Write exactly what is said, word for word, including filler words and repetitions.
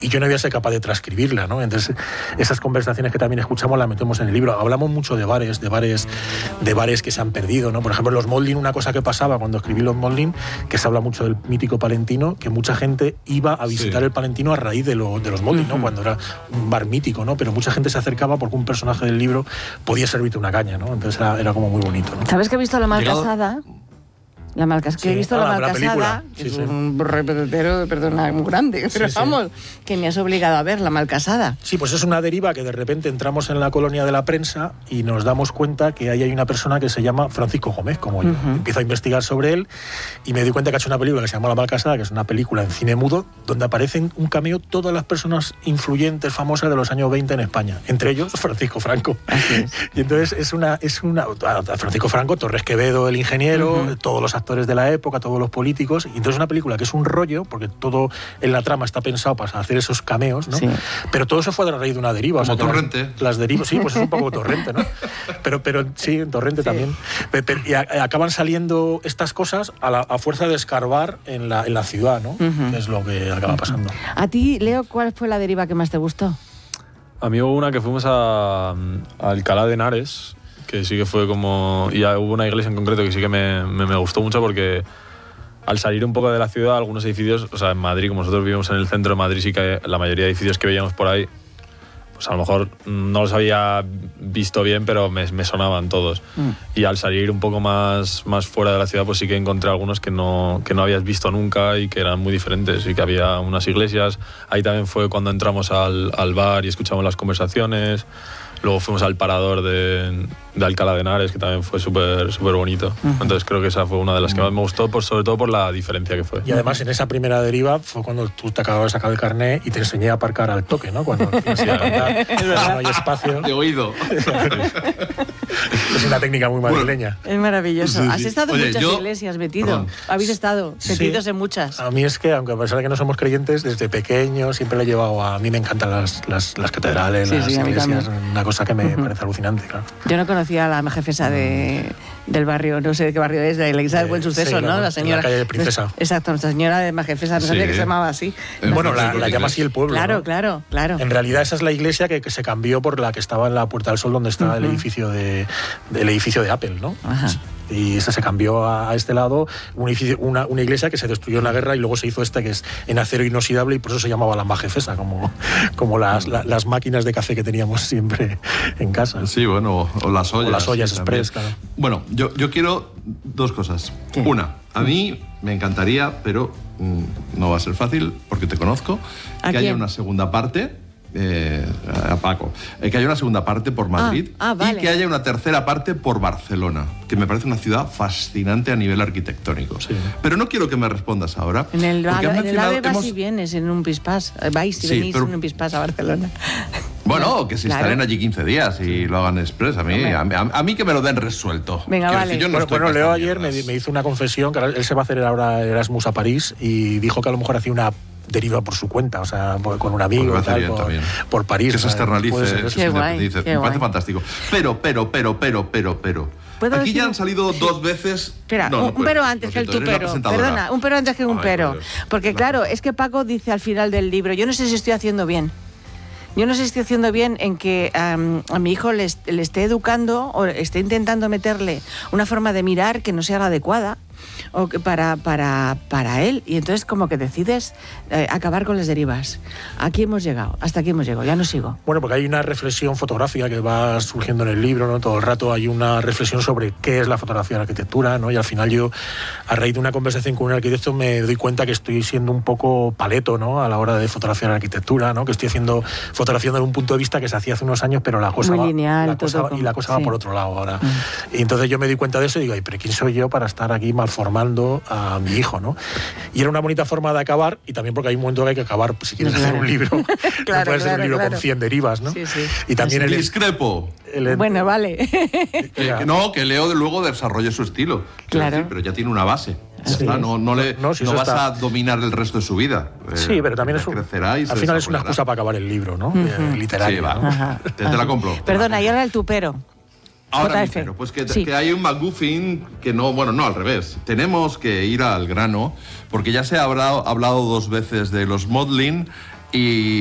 y yo no había sido capaz de transcribirla, ¿no? Entonces, esas conversaciones que también escuchamos las metemos en el libro. Hablamos mucho de bares, de bares, de bares que se han perdido, ¿no? Por ejemplo, los Moldin, una cosa que pasaba cuando escribí los Moldin, que se habla mucho del mítico Palentino, que mucha gente iba a visitar sí. el Palentino a raíz de, lo, de los Moldin, ¿no? Uh-huh. Cuando era un bar mítico, ¿no? Pero mucha gente se acercaba porque un personaje del libro podía servirte una caña, ¿no? Entonces era, era como muy bonito, ¿no? ¿Sabes que he visto La Malcasada? La Malcasada, que sí. he visto ah, La Malcasada, sí, que es sí. un repetidero, perdona, muy grande, pero sí, vamos, sí. que me has obligado a ver La Malcasada. Sí, pues es una deriva que de repente entramos en la colonia de la prensa y nos damos cuenta que ahí hay una persona que se llama Francisco Gómez, como yo. Uh-huh. Empiezo a investigar sobre él y me doy cuenta que ha hecho una película que se llama La Malcasada, que es una película en cine mudo, donde aparecen un cameo todas las personas influyentes, famosas de los años veinte en España, entre ellos Francisco Franco. Es. Y entonces es una, es una... Francisco Franco, Torres Quevedo, el ingeniero, uh-huh. todos los actores de la época, todos los políticos, y entonces es una película que es un rollo, porque todo en la trama está pensado para hacer esos cameos, ¿no? Sí. Pero todo eso fue a raíz de una deriva. Como o sea, Torrente. Las, las derivas, sí, pues es un poco Torrente, ¿no? Pero, pero sí, en Torrente sí. también. Pero, pero, y a, acaban saliendo estas cosas a, la, a fuerza de escarbar en la, en la ciudad, ¿no? Uh-huh. Que es lo que acaba pasando. A ti, Leo, ¿cuál fue la deriva que más te gustó? A mí hubo una que fuimos a, a Alcalá de Henares, que sí que fue como... Y hubo una iglesia en concreto que sí que me, me, me gustó mucho porque al salir un poco de la ciudad, algunos edificios, o sea, en Madrid, como nosotros vivimos en el centro de Madrid, sí que la mayoría de edificios que veíamos por ahí, pues a lo mejor no los había visto bien, pero me, me sonaban todos. Mm. Y al salir un poco más, más fuera de la ciudad, pues sí que encontré algunos que no, que no habías visto nunca y que eran muy diferentes, y que había unas iglesias. Ahí también fue cuando entramos al, al bar y escuchamos las conversaciones. Luego fuimos al parador de, de Alcalá de Henares, que también fue súper súper bonito. Uh-huh. Entonces creo que esa fue una de las que más me gustó, por, sobre todo por la diferencia que fue. Y además en esa primera deriva fue cuando tú te acababas de sacar el carnet y te enseñé a aparcar al toque, ¿no? Cuando te enseñé a aparcar, no hay espacio. De oído. Es una técnica muy madrileña. Es maravilloso. Sí, sí. Has estado Oye, en muchas yo... iglesias metido. Perdón. Habéis estado metidos sí. en muchas. A mí es que, aunque a pesar de que no somos creyentes, desde pequeño siempre le he llevado a... A mí me encantan las, las, las catedrales, sí, las sí, iglesias, una cosa que me uh-huh. parece alucinante, claro. Yo no conocía a la jefesa de, del barrio, no sé de qué barrio es, de la iglesia del Buen Suceso, sí, ¿no? La, la señora. La calle de Princesa. Exacto, nuestra señora de Majefesa, no sabía sí. que se llamaba así. Eh, bueno, la, la llama así el pueblo. Claro, ¿no? claro, claro. En realidad esa es la iglesia que, que se cambió por la que estaba en la Puerta del Sol, donde está uh-huh. el edificio de, del edificio de Apple, ¿no? Ajá. Y esa se cambió a, a este lado, un edificio, una, una iglesia que se destruyó en la guerra y luego se hizo esta que es en acero inoxidable y por eso se llamaba la Majefesa, como, como las, la, las máquinas de café que teníamos siempre en casa. Sí, bueno, o las ollas. O las ollas sí, express, claro. Bueno, yo, yo quiero dos cosas. ¿Qué? Una, a mí me encantaría, pero mmm, no va a ser fácil porque te conozco, que haya una segunda parte. Eh, a Paco, eh, que haya una segunda parte por Madrid ah, ah, vale. y que haya una tercera parte por Barcelona, que me parece una ciudad fascinante a nivel arquitectónico. Sí. Pero no quiero que me respondas ahora. En el, a, en el AVE vas hemos... y vienes en un pispás, vais y sí, venís pero... en un pispás a Barcelona. Bueno, que se claro. instalen allí quince días y lo hagan express. A mí, a, a, a mí que me lo den resuelto. Venga, Quiero vale. Decir, yo no bueno, bueno Leo ayer me, me hizo una confesión, que él se va a hacer ahora Erasmus a París y dijo que a lo mejor hacía una deriva por su cuenta, o sea, con un amigo y tal, por, por París. Que se externalice, que se independice. Me parece fantástico. Pero, pero, pero, pero, pero, pero... Aquí ya han salido sí. dos veces... Espera, no, no un, un pero antes que el tu pero. Perdona, un pero antes que un Ay, pero. Dios. Porque claro, es que Paco dice al final del libro, yo no sé si estoy haciendo bien. Yo no sé si estoy haciendo bien en que um, a mi hijo le, le esté educando o esté intentando meterle una forma de mirar que no sea la adecuada o que para, para, para él. Y entonces como que decides eh, acabar con las derivas. Aquí hemos llegado, hasta aquí hemos llegado, ya no sigo. Bueno, porque hay una reflexión fotográfica que va surgiendo en el libro, ¿no? Todo el rato hay una reflexión sobre qué es la fotografía de la arquitectura, ¿no? Y al final yo, a raíz de una conversación con un arquitecto, me doy cuenta que estoy siendo un poco paleto, ¿no? A la hora de fotografiar la arquitectura, ¿no? Que estoy haciendo fotografía desde un punto de vista que se hacía hace unos años, pero la cosa Muy va, lineal, la cosa, todo y la cosa sí. va por otro lado ahora. Mm. Y entonces yo me di cuenta de eso y digo, ay, pero ¿quién soy yo para estar aquí malformando a mi hijo, ¿no? Y era una bonita forma de acabar, y también porque hay un momento que hay que acabar, pues, si quieres claro. hacer un libro, claro, no puedes claro, hacer un libro claro. con cien derivas, ¿no? Sí, sí. Y también el discrepo. El, bueno, vale. Eh, que no, que Leo luego desarrolle su estilo. Claro. Decir, pero ya tiene una base. Ya sí. está, no, no, le, no, si no vas está... a dominar el resto de su vida. Sí, eh, pero también es un, crecerá y al final es una excusa para acabar el libro, ¿no? Uh-huh. Eh, literario. Sí, va. ¿no? Te, te la compro. Perdona, y ahora el tupero. Ahora mismo, pues que, sí. que hay un McGuffin que no, bueno, no, al revés. Tenemos que ir al grano, porque ya se ha hablado, hablado dos veces de los Moldin Y